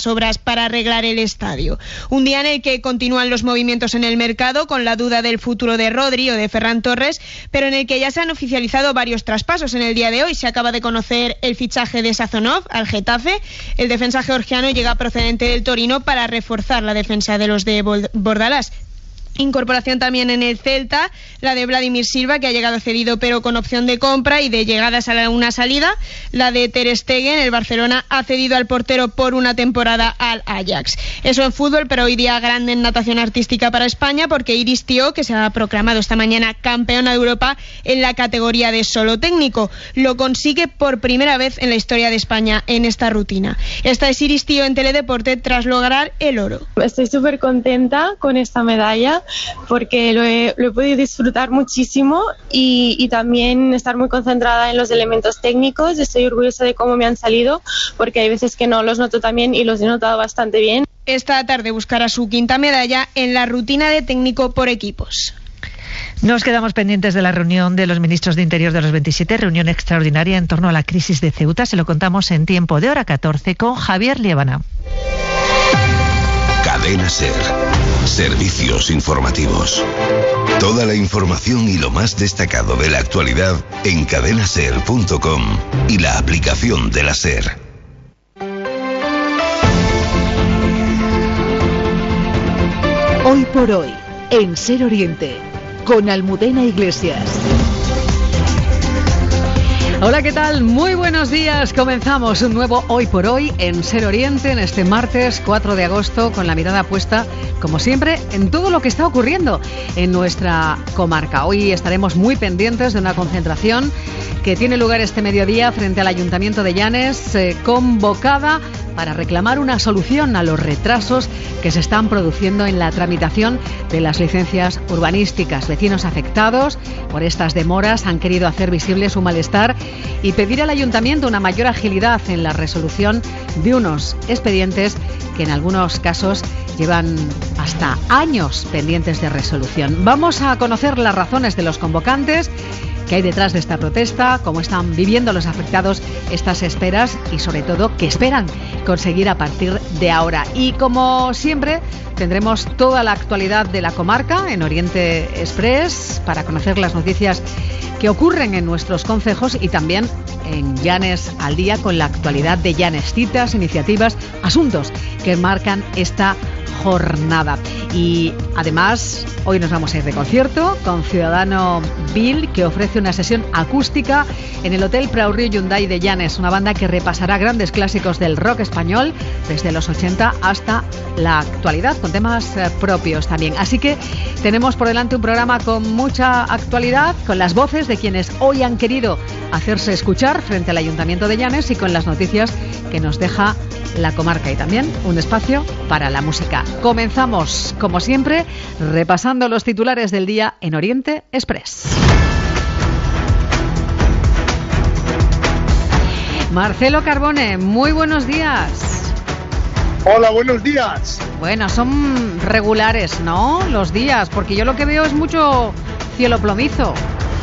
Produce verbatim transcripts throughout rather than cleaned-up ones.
obras para arreglar el estadio. Un día en el que continúan los movimientos en el mercado, con la duda del futuro de Rodri o de Ferran Torres, pero en el que ya se han oficializado varios traspasos. En el día de hoy se acaba de conocer el fichaje de Sazonov al Getafe. El defensa georgiano llega procedente del Torino para reforzar la defensa de los de Bordalás. Incorporación también en el Celta, la de Vladimir Silva, que ha llegado cedido pero con opción de compra y de llegadas a una salida. La de Ter Stegen, el Barcelona ha cedido al portero por una temporada al Ajax. Eso en fútbol, pero hoy día grande en natación artística para España, porque Iris Tió, que se ha proclamado esta mañana campeona de Europa en la categoría de solo técnico, lo consigue por primera vez en la historia de España en esta rutina. Esta es Iris Tió en Teledeporte tras lograr el oro. Estoy súper contenta con esta medalla, porque lo he, lo he podido disfrutar muchísimo y, y también estar muy concentrada en los elementos técnicos. Estoy orgullosa de cómo me han salido, porque hay veces que no los noto tan bien y los he notado bastante bien. Esta tarde buscará su quinta medalla en la rutina de técnico por equipos. Nos quedamos pendientes de la reunión de los ministros de Interior de los veintisiete, reunión extraordinaria en torno a la crisis de Ceuta. Se lo contamos en tiempo de hora catorce con Javier Liébana. Cadena SER. Servicios informativos. Toda la información y lo más destacado de la actualidad en cadena ser punto com y la aplicación de la SER. Hoy por hoy, en SER Oriente, con Almudena Iglesias. Hola, ¿qué tal? Muy buenos días. Comenzamos un nuevo Hoy por Hoy en SER Oriente en este martes cuatro de agosto, con la mirada puesta, como siempre, en todo lo que está ocurriendo en nuestra comarca. Hoy estaremos muy pendientes de una concentración que tiene lugar este mediodía frente al Ayuntamiento de Llanes, eh, convocada para reclamar una solución a los retrasos que se están produciendo en la tramitación de las licencias urbanísticas. Vecinos afectados por estas demoras han querido hacer visible su malestar y pedir al Ayuntamiento una mayor agilidad en la resolución de unos expedientes que en algunos casos llevan hasta años pendientes de resolución. Vamos a conocer las razones de los convocantes, qué hay detrás de esta protesta, cómo están viviendo los afectados estas esperas y, sobre todo, qué esperan conseguir a partir de ahora. Y, como siempre, tendremos toda la actualidad de la comarca en Oriente Express para conocer las noticias que ocurren en nuestros concejos y también en Llanes al Día con la actualidad de Llanes, citas, iniciativas, asuntos que marcan esta jornada. Y además hoy nos vamos a ir de concierto con Ciudadano Bill, que ofrece una sesión acústica en el Hotel Prau Riu Hyundai de Llanes, una banda que repasará grandes clásicos del rock español desde los ochenta hasta la actualidad, con temas eh, propios también. Así que tenemos por delante un programa con mucha actualidad, con las voces de quienes hoy han querido hacerse escuchar frente al Ayuntamiento de Llanes y con las noticias que nos deja la comarca, y también un espacio para la música. Comenzamos, como siempre, repasando los titulares del día en Oriente Express. Marcelo Carbone, muy buenos días. Hola, buenos días. Bueno, son regulares, ¿no?, los días, porque yo lo que veo es mucho cielo plomizo.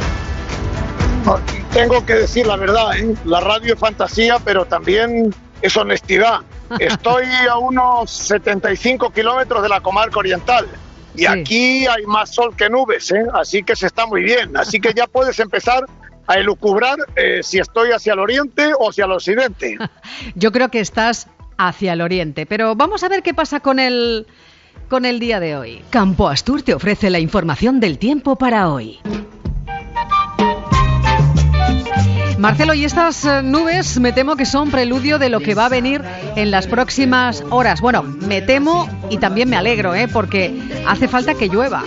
Tengo que decir la verdad, ¿eh? La radio es fantasía, pero también es honestidad. Estoy a unos setenta y cinco kilómetros de la comarca oriental y sí, aquí hay más sol que nubes, ¿eh? Así que se está muy bien. Así que ya puedes empezar a elucubrar eh, si estoy hacia el oriente o hacia el occidente. Yo creo que estás hacia el oriente, pero vamos a ver qué pasa con el, con el día de hoy. Campo Astur te ofrece la información del tiempo para hoy. Marcelo, y estas nubes me temo que son preludio de lo que va a venir en las próximas horas. Bueno, me temo y también me alegro, ¿eh? Porque hace falta que llueva.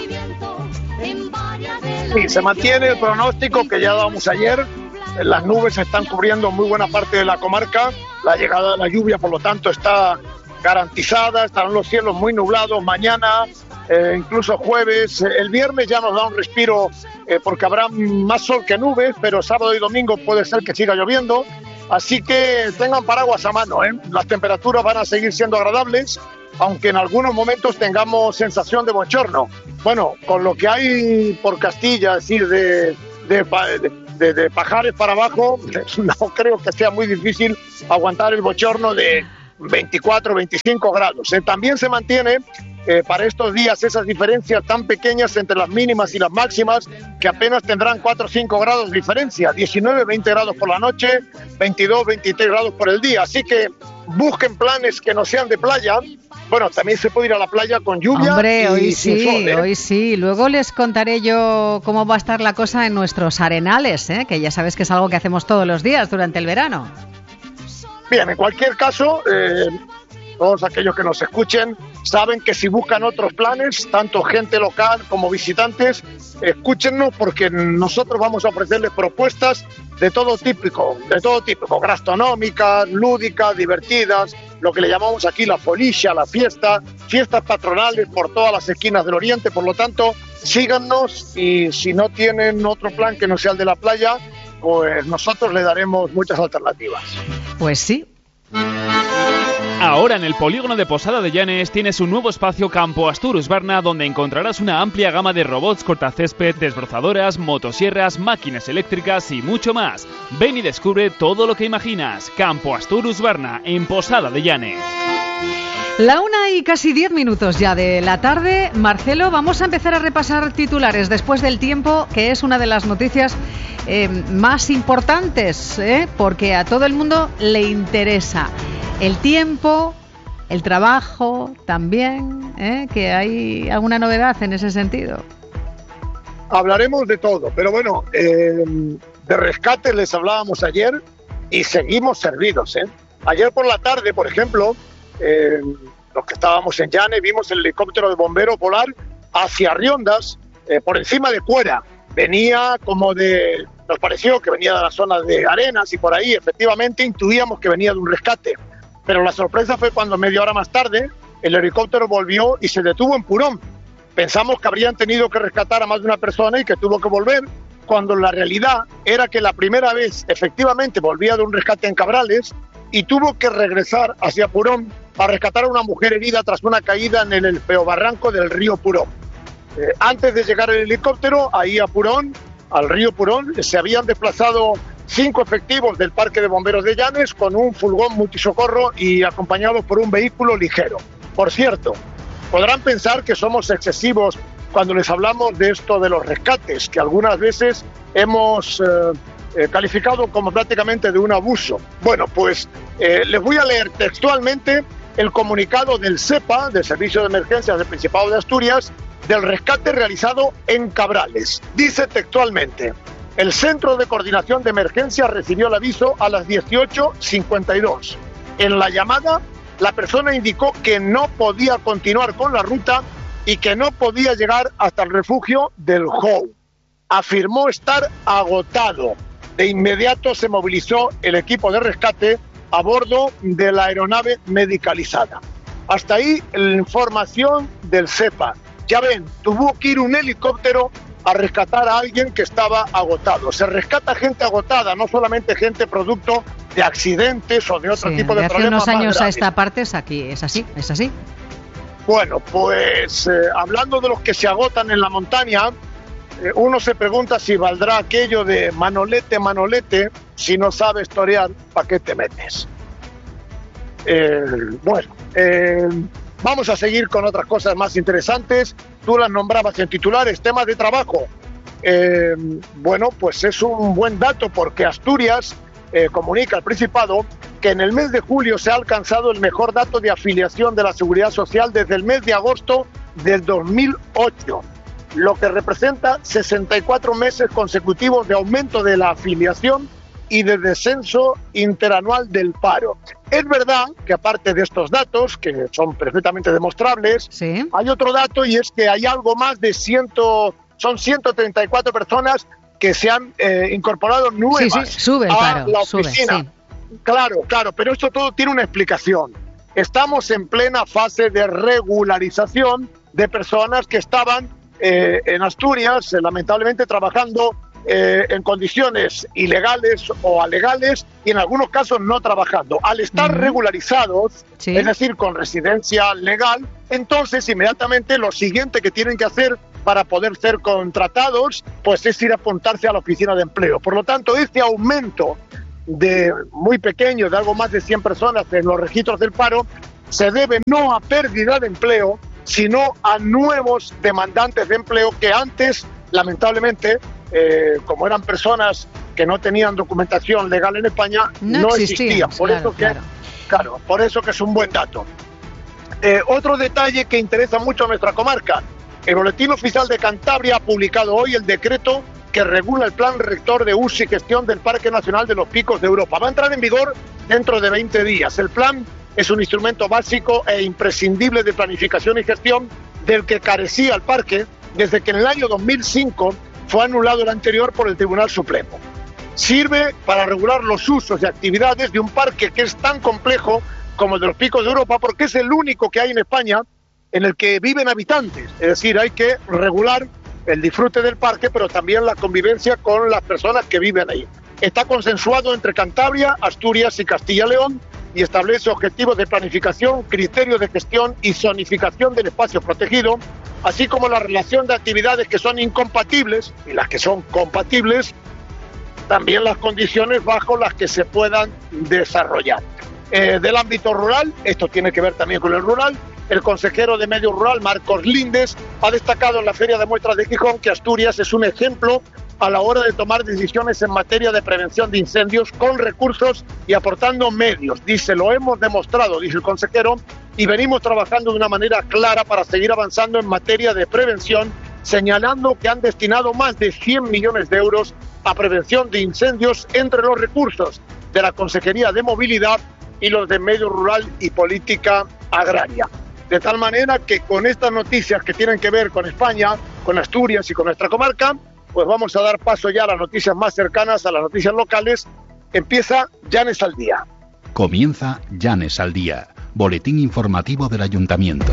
Sí, se mantiene el pronóstico que ya damos ayer. Las nubes están cubriendo muy buena parte de la comarca. La llegada de la lluvia, por lo tanto, está garantizada. Estarán los cielos muy nublados mañana, eh, incluso jueves. El viernes ya nos da un respiro eh, porque habrá más sol que nubes, pero sábado y domingo puede ser que siga lloviendo. Así que tengan paraguas a mano, ¿eh? Las temperaturas van a seguir siendo agradables, aunque en algunos momentos tengamos sensación de bochorno. Bueno, con lo que hay por Castilla, es decir, de, de, de, de Pajares para abajo, no creo que sea muy difícil aguantar el bochorno de, veinticuatro, veinticinco grados. Eh, también se mantiene eh, para estos días esas diferencias tan pequeñas entre las mínimas y las máximas, que apenas tendrán cuatro o cinco grados de diferencia, diecinueve, veinte grados por la noche, veintidós, veintitrés grados por el día. Así que busquen planes que no sean de playa. Bueno, también se puede ir a la playa con lluvia. Hombre, y hoy sin sí, sol, ¿eh? hoy sí. Luego les contaré yo cómo va a estar la cosa en nuestros arenales, ¿eh? Que ya sabes que es algo que hacemos todos los días durante el verano. Bien, en cualquier caso, eh, todos aquellos que nos escuchen saben que si buscan otros planes, tanto gente local como visitantes, escúchennos, porque nosotros vamos a ofrecerles propuestas de todo tipo, de todo tipo, gastronómicas, lúdicas, divertidas, lo que le llamamos aquí la folicia, la fiesta, fiestas patronales por todas las esquinas del Oriente. Por lo tanto, síganos, y si no tienen otro plan que no sea el de la playa, pues nosotros le daremos muchas alternativas. Pues sí. Ahora en el polígono de Posada de Llanes tienes un nuevo espacio Campo Astur Husqvarna, donde encontrarás una amplia gama de robots cortacésped, desbrozadoras, motosierras, máquinas eléctricas y mucho más. Ven y descubre todo lo que imaginas. Campo Astur Husqvarna, en Posada de Llanes. La una y casi diez minutos ya de la tarde. Marcelo, vamos a empezar a repasar titulares después del tiempo, que es una de las noticias eh, más importantes, ¿eh? Porque a todo el mundo le interesa el tiempo, el trabajo también, ¿eh? Que hay alguna novedad en ese sentido. Hablaremos de todo, pero bueno, eh, de rescate les hablábamos ayer y seguimos servidos, ¿eh? Ayer por la tarde, por ejemplo, Eh, los que estábamos en Llanes, vimos el helicóptero de bombero volar hacia Riondas, eh, por encima de Cuera. Venía como de, nos pareció que venía de la zona de Arenas, y por ahí efectivamente intuíamos que venía de un rescate. Pero la sorpresa fue cuando media hora más tarde el helicóptero volvió y se detuvo en Purón. Pensamos que habrían tenido que rescatar a más de una persona y que tuvo que volver, cuando la realidad era que la primera vez efectivamente volvía de un rescate en Cabrales y tuvo que regresar hacia Purón a rescatar a una mujer herida tras una caída en el peobarranco del río Purón. Eh, antes de llegar el helicóptero ahí a Purón, al río Purón, se habían desplazado cinco efectivos del Parque de Bomberos de Llanes con un furgón multisocorro y acompañados por un vehículo ligero. Por cierto, podrán pensar que somos excesivos cuando les hablamos de esto de los rescates, que algunas veces hemos eh, eh, calificado como prácticamente de un abuso. Bueno, pues eh, les voy a leer textualmente el comunicado del SEPA, del Servicio de Emergencias del Principado de Asturias, del rescate realizado en Cabrales. Dice textualmente: el Centro de Coordinación de Emergencias recibió el aviso a las dieciocho cincuenta y dos. En la llamada, la persona indicó que no podía continuar con la ruta y que no podía llegar hasta el refugio del Jou. Afirmó estar agotado. De inmediato se movilizó el equipo de rescate a bordo de la aeronave medicalizada. Hasta ahí la información del SEPA. Ya ven, tuvo que ir un helicóptero a rescatar a alguien que estaba agotado. Se rescata gente agotada, no solamente gente producto de accidentes o de otro sí, tipo de, de problemas. Hace unos años a esta parte es aquí, es así, es así. Bueno, pues eh, hablando de los que se agotan en la montaña, eh, uno se pregunta si valdrá aquello de Manolete, Manolete, si no sabes torear, ¿para qué te metes? Eh, bueno, eh, vamos a seguir con otras cosas más interesantes. Tú las nombrabas en titulares, temas de trabajo. Eh, bueno, pues es un buen dato porque Asturias eh, comunica al Principado que en el mes de julio se ha alcanzado el mejor dato de afiliación de la Seguridad Social desde el mes de agosto del dos mil ocho, lo que representa sesenta y cuatro meses consecutivos de aumento de la afiliación y de descenso interanual del paro. Es verdad que aparte de estos datos, que son perfectamente demostrables, ¿sí? Hay otro dato, y es que hay algo más de ciento, son ciento treinta y cuatro personas que se han eh, incorporado nuevas sí, sí, sube el a paro, la sube, oficina. sí. Claro, claro, pero esto todo tiene una explicación. Estamos en plena fase de regularización de personas que estaban eh, en Asturias, eh, lamentablemente trabajando eh, en condiciones ilegales o alegales, y en algunos casos no trabajando. Al estar uh-huh. regularizados, sí. es decir, con residencia legal, entonces inmediatamente lo siguiente que tienen que hacer para poder ser contratados, pues es ir a apuntarse a la oficina de empleo. Por lo tanto, este aumento de muy pequeño, de algo más de cien personas en los registros del paro, se debe no a pérdida de empleo, sino a nuevos demandantes de empleo que antes, lamentablemente, eh, como eran personas que no tenían documentación legal en España, no, no existían. existían. Por claro, eso que, claro. claro, por eso que es un buen dato. Eh, otro detalle que interesa mucho a nuestra comarca: el Boletín Oficial de Cantabria ha publicado hoy el decreto que regula el plan rector de uso y gestión del Parque Nacional de los Picos de Europa. Va a entrar en vigor dentro de veinte días. El plan es un instrumento básico e imprescindible de planificación y gestión del que carecía el parque desde que en el año dos mil cinco fue anulado el anterior por el Tribunal Supremo. Sirve para regular los usos y actividades de un parque que es tan complejo como el de los Picos de Europa, porque es el único que hay en España en el que viven habitantes. Es decir, hay que regular el disfrute del parque, pero también la convivencia con las personas que viven ahí. Está consensuado entre Cantabria, Asturias y Castilla y León y establece objetivos de planificación, criterios de gestión y zonificación del espacio protegido, así como la relación de actividades que son incompatibles y las que son compatibles, también las condiciones bajo las que se puedan desarrollar. Eh, del ámbito rural, esto tiene que ver también con el rural, el consejero de Medio Rural, Marcos Lindes, ha destacado en la Feria de Muestras de Gijón que Asturias es un ejemplo a la hora de tomar decisiones en materia de prevención de incendios con recursos y aportando medios. Dice, lo hemos demostrado, dice el consejero, y venimos trabajando de una manera clara para seguir avanzando en materia de prevención, señalando que han destinado más de cien millones de euros a prevención de incendios entre los recursos de la Consejería de Movilidad y los de Medio Rural y Política Agraria. De tal manera que con estas noticias que tienen que ver con España, con Asturias y con nuestra comarca, pues vamos a dar paso ya a las noticias más cercanas, a las noticias locales. Empieza Llanes al Día. Comienza Llanes al Día, boletín informativo del Ayuntamiento.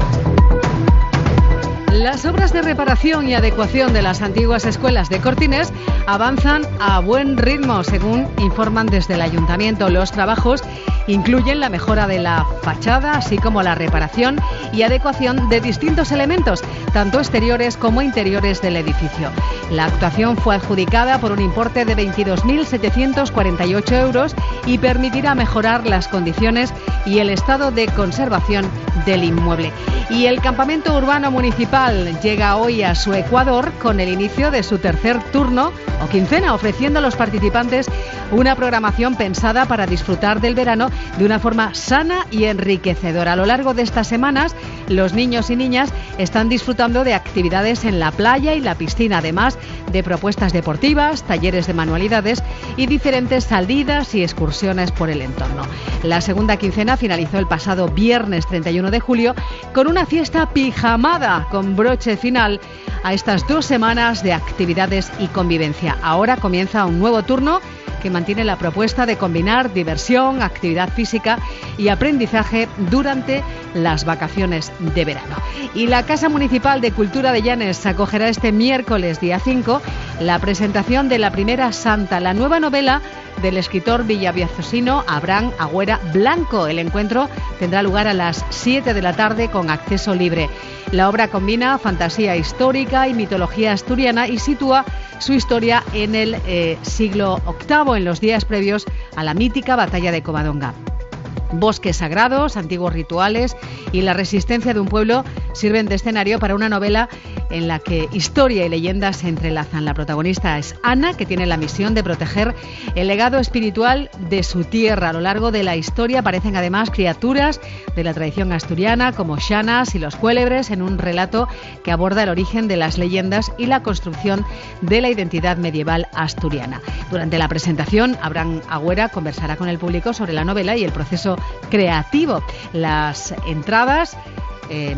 Las obras de reparación y adecuación de las antiguas escuelas de Cortines avanzan a buen ritmo, según informan desde el Ayuntamiento. Los trabajos incluyen la mejora de la fachada, así como la reparación y adecuación de distintos elementos, tanto exteriores como interiores del edificio. La actuación fue adjudicada por un importe de veintidós mil setecientos cuarenta y ocho euros y permitirá mejorar las condiciones y el estado de conservación del inmueble. Y el Campamento Urbano Municipal llega hoy a su ecuador con el inicio de su tercer turno o quincena, ofreciendo a los participantes una programación pensada para disfrutar del verano de una forma sana y enriquecedora. A lo largo de estas semanas, los niños y niñas están disfrutando de actividades en la playa y la piscina, además de propuestas deportivas, talleres de manualidades y diferentes salidas y excursiones por el entorno. La segunda quincena finalizó el pasado viernes treinta y uno de julio con una fiesta pijamada con broche final a estas dos semanas de actividades y convivencia. Ahora comienza un nuevo turno que mantiene la propuesta de combinar diversión, actividad física y aprendizaje durante las vacaciones de verano. Y la Casa Municipal de Cultura de Llanes acogerá este miércoles, día cinco, la presentación de La Primera Santa, la nueva novela del escritor villavicencio Abraham Agüera Blanco. El encuentro tendrá lugar a las siete de la tarde con acceso libre. La obra combina fantasía histórica y mitología asturiana y sitúa su historia en el eh, siglo octavo, en los días previos a la mítica batalla de Covadonga. Bosques sagrados, antiguos rituales y la resistencia de un pueblo sirven de escenario para una novela en la que historia y leyenda se entrelazan. La protagonista es Ana, que tiene la misión de proteger el legado espiritual de su tierra. A lo largo de la historia aparecen además criaturas de la tradición asturiana como xanas y los cuélebres en un relato que aborda el origen de las leyendas y la construcción de la identidad medieval asturiana. Durante la presentación, Abraham Agüera conversará con el público sobre la novela y el proceso creativo. Las entradas eh,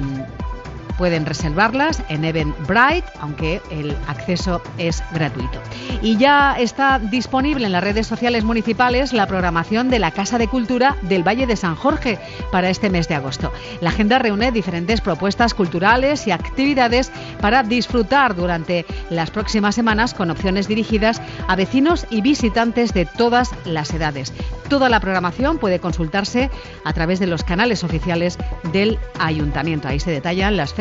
pueden reservarlas en Eventbrite, aunque el acceso es gratuito. Y ya está disponible en las redes sociales municipales la programación de la Casa de Cultura del Valle de San Jorge para este mes de agosto. La agenda reúne diferentes propuestas culturales y actividades para disfrutar durante las próximas semanas, con opciones dirigidas a vecinos y visitantes de todas las edades. Toda la programación puede consultarse a través de los canales oficiales del Ayuntamiento. Ahí se detallan las fechas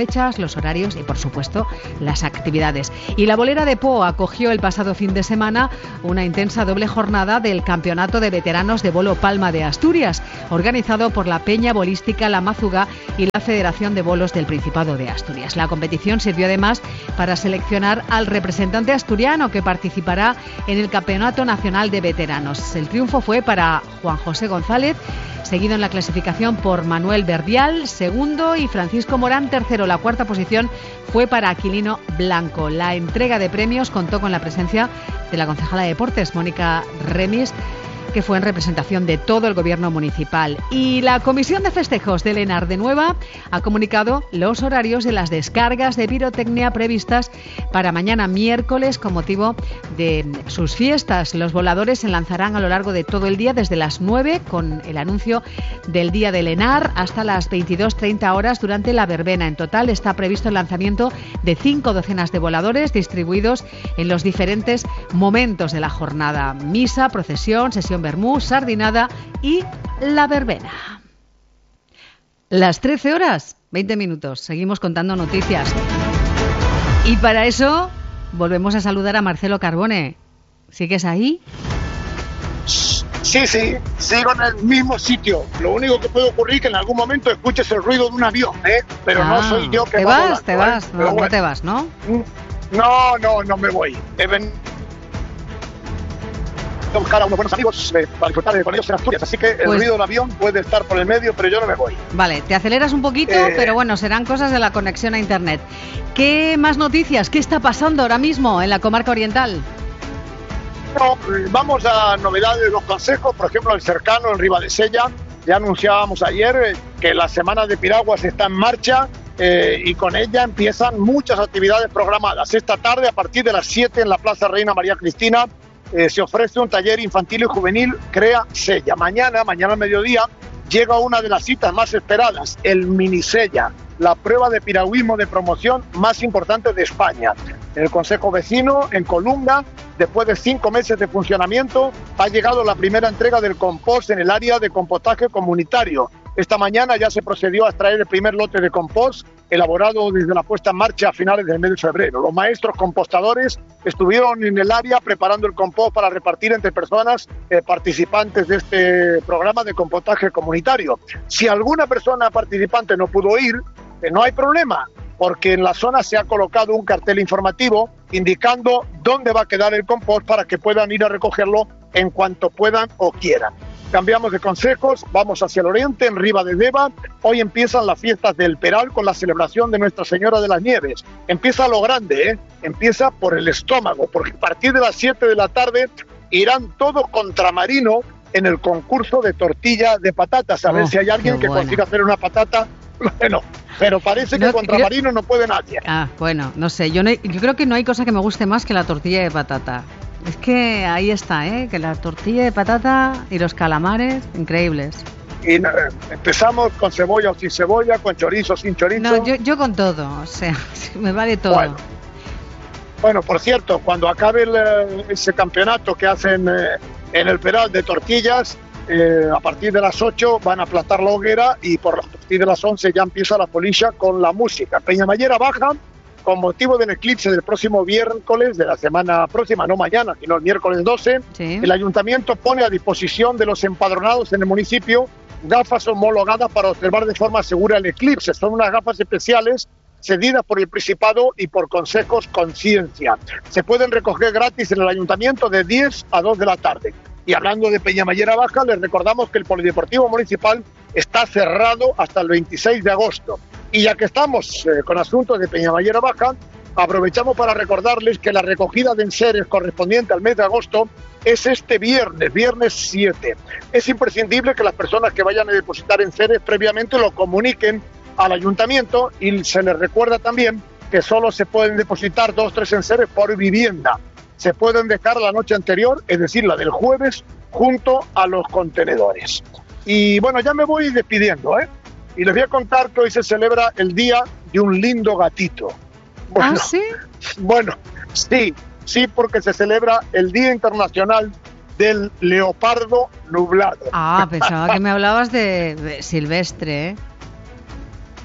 fechas, los horarios y, por supuesto, las actividades. Y la Bolera de Po acogió el pasado fin de semana una intensa doble jornada del Campeonato de Veteranos de Bolo Palma de Asturias, organizado por la Peña Bolística La Mazuga y la Federación de Bolos del Principado de Asturias. La competición sirvió además para seleccionar al representante asturiano que participará en el Campeonato Nacional de Veteranos. El triunfo fue para Juan José González, seguido en la clasificación por Manuel Verdial, segundo, y Francisco Morán, tercero. La cuarta posición fue para Aquilino Blanco. La entrega de premios contó con la presencia de la concejala de Deportes, Mónica Remis, que fue en representación de todo el gobierno municipal. Y la Comisión de Festejos de Lenar de Nueva ha comunicado los horarios de las descargas de pirotecnia previstas para mañana miércoles con motivo de sus fiestas. Los voladores se lanzarán a lo largo de todo el día desde las nueve con el anuncio del Día de Lenar hasta las veintidós treinta horas durante la verbena. En total está previsto el lanzamiento de cinco docenas de voladores distribuidos en los diferentes momentos de la jornada: misa, procesión, sesión vermú, sardinada y la verbena. Las trece horas, veinte minutos. Seguimos contando noticias. Y para eso volvemos a saludar a Marcelo Carbone. ¿Sigues ahí? Sí, sí, sigo en el mismo sitio. Lo único que puede ocurrir es que en algún momento escuches el ruido de un avión, ¿eh? Pero ah, no soy yo que te va vas, volando, te vas, ¿eh? no, no bueno. te vas, ¿no? No, no, no me voy. He venido a buscar a unos buenos amigos eh, para disfrutar con ellos en Asturias, así que el pues, ruido del avión puede estar por el medio, pero yo no me voy. Vale, te aceleras un poquito, eh, pero bueno, serán cosas de la conexión a internet. ¿Qué más noticias? ¿Qué está pasando ahora mismo en la comarca oriental? No, vamos a novedades de los consejos, por ejemplo, el cercano en Ribadesella. Ya anunciábamos ayer eh, que la Semana de Piraguas está en marcha eh, y con ella empiezan muchas actividades programadas. Esta tarde, a partir de las siete, en la Plaza Reina María Cristina, Eh, se ofrece un taller infantil y juvenil Crea Sella. Mañana, mañana al mediodía, llega una de las citas más esperadas, el Mini Sella, la prueba de piragüismo de promoción más importante de España. En el Consejo Vecino, en Colunga, después de cinco meses de funcionamiento, ha llegado la primera entrega del compost en el área de compostaje comunitario. Esta mañana ya se procedió a extraer el primer lote de compost, elaborado desde la puesta en marcha a finales del mes de febrero. Los maestros compostadores estuvieron en el área preparando el compost para repartir entre personas eh, participantes de este programa de compostaje comunitario. Si alguna persona participante no pudo ir, eh, no hay problema, porque en la zona se ha colocado un cartel informativo indicando dónde va a quedar el compost para que puedan ir a recogerlo en cuanto puedan o quieran. Cambiamos de consejos, vamos hacia el oriente, en Ribadedeva. Hoy empiezan las fiestas del Peral con la celebración de Nuestra Señora de las Nieves. Empieza lo grande, ¿eh? Empieza por el estómago, porque a partir de las siete de la tarde irán todos contramarino en el concurso de tortilla de patatas. A ver oh, si hay alguien que buena. consiga hacer una patata. Bueno, pero parece que no, contramarino yo... no puede nadie. Ah, bueno, no sé, yo, no, yo creo que no hay cosa que me guste más que la tortilla de patata. Es que ahí está, ¿eh? Que la tortilla de patata y los calamares, increíbles. Y eh, empezamos con cebolla o sin cebolla, con chorizo o sin chorizo. No, yo, yo con todo, o sea, me vale todo. Bueno, bueno por cierto, cuando acabe el, ese campeonato que hacen eh, en el Peral de tortillas, eh, a partir de las ocho van a plantar la hoguera y por a partir de las once ya empieza la polilla con la música. Peñamallera baja con motivo del eclipse del próximo miércoles de la semana próxima, no mañana, sino el miércoles doce, sí. El ayuntamiento pone a disposición de los empadronados en el municipio gafas homologadas para observar de forma segura el eclipse. Son unas gafas especiales cedidas por el Principado y por Consejos Conciencia. Se pueden recoger gratis en el ayuntamiento de diez a dos de la tarde. Y hablando de Peñamallera Baja, les recordamos que el Polideportivo Municipal está cerrado hasta el veintiséis de agosto. Y ya que estamos eh, con asuntos de Peñamallera Baja, aprovechamos para recordarles que la recogida de enseres correspondiente al mes de agosto es este viernes, viernes siete. Es imprescindible que las personas que vayan a depositar enseres previamente lo comuniquen al ayuntamiento y se les recuerda también que solo se pueden depositar dos o tres enseres por vivienda. Se pueden dejar la noche anterior, es decir, la del jueves, junto a los contenedores. Y bueno, ya me voy despidiendo, ¿eh? Y les voy a contar que hoy se celebra el Día de un Lindo Gatito. Bueno, ¿Ah, sí? Bueno, sí, sí, porque se celebra el Día Internacional del Leopardo Nublado. Ah, pensaba que me hablabas de, de silvestre, ¿eh?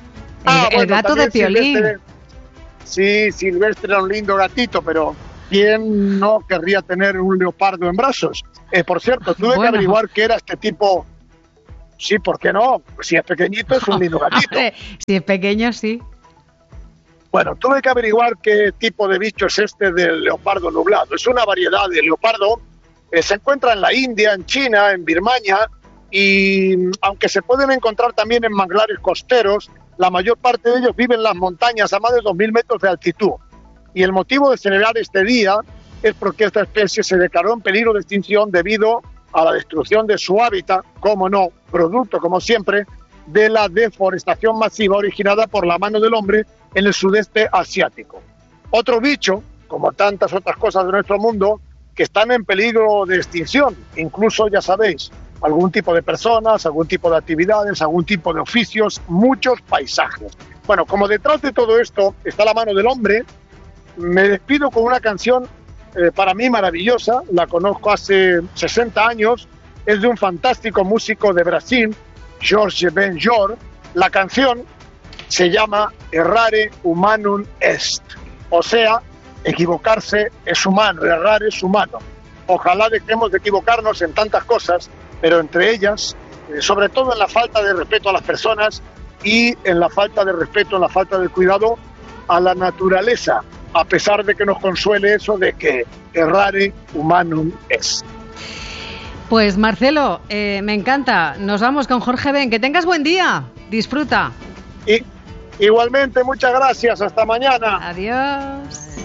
Ah, el, bueno, el gato de también Piolín. Silvestre, sí, Silvestre era un lindo gatito, pero ¿quién no querría tener un leopardo en brazos? Eh, por cierto, tuve Bueno. que averiguar qué era este tipo. Sí, ¿por qué no? Si es pequeñito es un lindo gatito. Hombre, si es pequeño, sí. Bueno, tuve que averiguar qué tipo de bicho es este del leopardo nublado. Es una variedad de leopardo. Eh, se encuentra en la India, en China, en Birmania, y aunque se pueden encontrar también en manglares costeros, la mayor parte de ellos viven en las montañas a más de dos mil metros de altitud. Y el motivo de celebrar este día es porque esta especie se declaró en peligro de extinción debido a la destrucción de su hábitat, como no, producto, como siempre, de la deforestación masiva originada por la mano del hombre en el sudeste asiático. Otro bicho, como tantas otras cosas de nuestro mundo, que están en peligro de extinción, incluso, ya sabéis, algún tipo de personas, algún tipo de actividades, algún tipo de oficios, muchos paisajes. Bueno, como detrás de todo esto está la mano del hombre, me despido con una canción eh, para mí maravillosa, la conozco hace sesenta años, es de un fantástico músico de Brasil, Jorge Ben-Jor. La canción se llama Errare Humanum Est, o sea, equivocarse es humano, errar es humano. Ojalá dejemos de equivocarnos en tantas cosas, pero entre ellas, eh, sobre todo en la falta de respeto a las personas y en la falta de respeto, en la falta de cuidado a la naturaleza, a pesar de que nos consuele eso de que errare humanum est. Pues Marcelo, eh, me encanta. Nos vamos con Jorge Ben. Que tengas buen día. Disfruta. Y igualmente, muchas gracias. Hasta mañana. Adiós.